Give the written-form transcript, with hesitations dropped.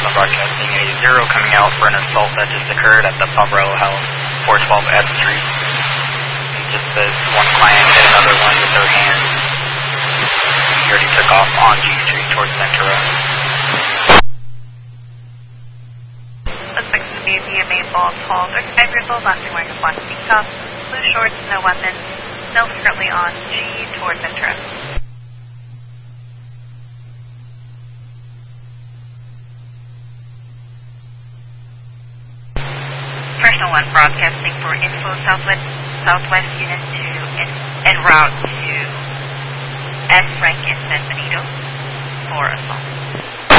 broadcasting a 0 coming out for an assault that just occurred at the Poverello House, 412 F Street. It just says one client hit another one with their hand. He already took off on G Street towards Ventura. Suspects to be a BMA ball tall, 35 years old, last wearing a black tank top, blue shorts, no weapon, still currently on G towards Ventura. Personal 1 broadcasting for info Southwest unit to en route to S. Rankin San Benito for assault.